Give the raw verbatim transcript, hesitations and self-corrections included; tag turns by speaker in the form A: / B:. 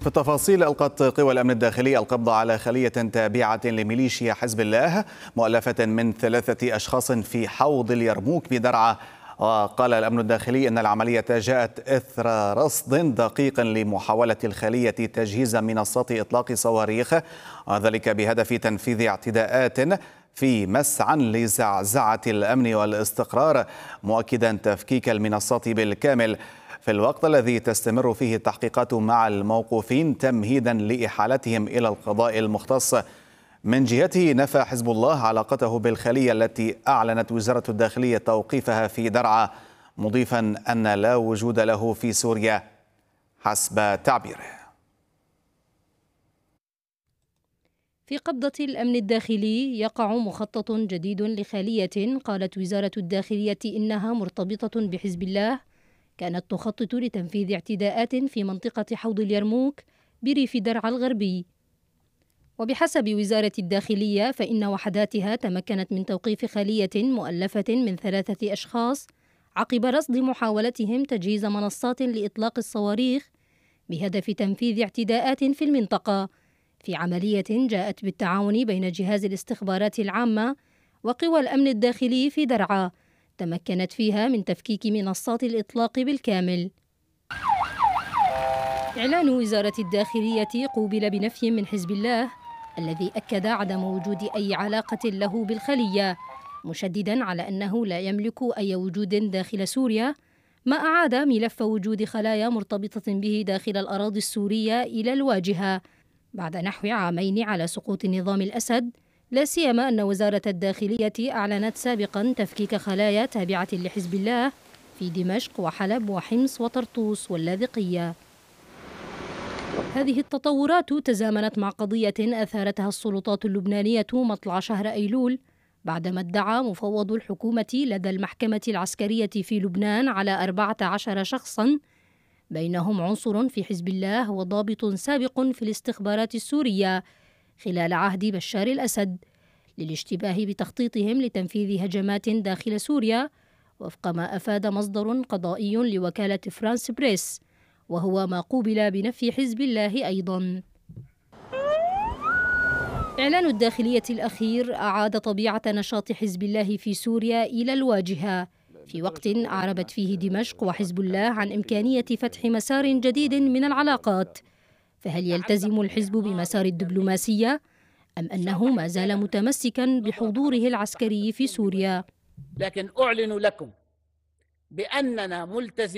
A: في التفاصيل، ألقت قوى الأمن الداخلي القبض على خلية تابعة لميليشيا حزب الله مؤلفة من ثلاثة أشخاص في حوض اليرموك بدرعا. وقال الأمن الداخلي أن العملية جاءت إثر رصد دقيق لمحاولة الخلية تجهيز منصات إطلاق صواريخ، وذلك بهدف تنفيذ اعتداءات في مسعى لزعزعة الأمن والاستقرار، مؤكدا تفكيك المنصات بالكامل في الوقت الذي تستمر فيه التحقيقات مع الموقوفين تمهيدا لإحالتهم إلى القضاء المختص. من جهته نفى حزب الله علاقته بالخلية التي أعلنت وزارة الداخلية توقيفها في درعا، مضيفا أن لا وجود له في سوريا حسب تعبيره.
B: في قبضة الأمن الداخلي يقع مخطط جديد لخلية قالت وزارة الداخلية إنها مرتبطة بحزب الله، كانت تخطط لتنفيذ اعتداءات في منطقة حوض اليرموك بريف درعا الغربي. وبحسب وزارة الداخلية فإن وحداتها تمكنت من توقيف خلية مؤلفة من ثلاثة أشخاص عقب رصد محاولتهم تجهيز منصات لإطلاق الصواريخ بهدف تنفيذ اعتداءات في المنطقة، في عملية جاءت بالتعاون بين جهاز الاستخبارات العامة وقوى الأمن الداخلي في درعا، تمكنت فيها من تفكيك منصات الإطلاق بالكامل. إعلان وزارة الداخلية قوبل بنفي من حزب الله الذي أكد عدم وجود أي علاقة له بالخلية، مشددا على أنه لا يملك أي وجود داخل سوريا، ما أعاد ملف وجود خلايا مرتبطة به داخل الأراضي السورية إلى الواجهة بعد نحو عامين على سقوط نظام الأسد، لا سيما أن وزارة الداخلية أعلنت سابقا تفكيك خلايا تابعة لحزب الله في دمشق وحلب وحمص وطرطوس واللاذقية. هذه التطورات تزامنت مع قضية أثارتها السلطات اللبنانية مطلع شهر أيلول، بعدما ادعى مفوض الحكومة لدى المحكمة العسكرية في لبنان على أربعة عشر شخصا بينهم عنصر في حزب الله وضابط سابق في الاستخبارات السورية خلال عهد بشار الأسد، للاشتباه بتخطيطهم لتنفيذ هجمات داخل سوريا، وفق ما أفاد مصدر قضائي لوكالة فرانس بريس، وهو ما قوبل بنفي حزب الله أيضا. إعلان الداخلية الأخير أعاد طبيعة نشاط حزب الله في سوريا إلى الواجهة، في وقت أعربت فيه دمشق وحزب الله عن إمكانية فتح مسار جديد من العلاقات. فهل يلتزم الحزب بمسار الدبلوماسية أم أنه ما زال متمسكا بحضوره العسكري في سوريا؟
C: لكن أعلن لكم بأننا ملتزمون